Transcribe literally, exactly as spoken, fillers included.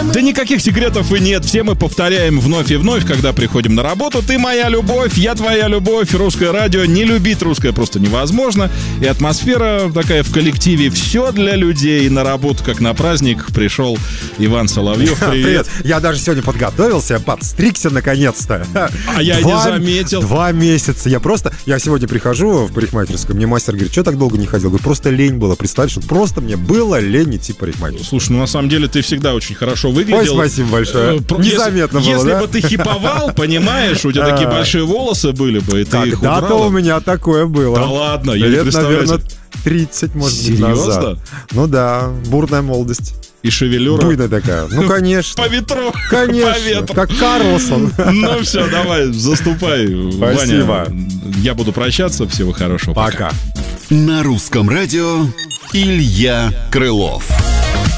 Да никаких секретов и нет. Все мы повторяем вновь и вновь, когда приходим на работу. Ты моя любовь, я твоя любовь. Русское радио. Не любить русское просто невозможно. И атмосфера такая в коллективе. Все для людей. На работу, как на праздник, пришел Иван Соловьев. Привет. Привет. Я даже сегодня подготовился, подстригся наконец-то. А я два, не заметил. Два месяца. Я просто... Я сегодня прихожу в парикмахерскую, мне мастер говорит, что так долго не ходил? Говорю, просто лень было. Представь, что просто мне было лень идти в парикмахерскую. Слушай, ну на самом деле ты всегда очень хорошо выглядел. Ой, спасибо большое. Про... Незаметно если, было, если да? бы ты хиповал, понимаешь, у тебя такие большие волосы были бы, и ты их убрал. Когда-то у меня такое было. Да ладно, я лет, не представляю. наверное, тридцать, может быть, Серьезно? назад. Ну да, бурная молодость. И шевелюра. Буйная такая. Ну, конечно. По ветру. Конечно. По ветру. Как Карлсон. Ну все, давай, заступай, Спасибо. Ваня. Я буду прощаться. Всего хорошего. Пока. На русском радио Илья Крылов.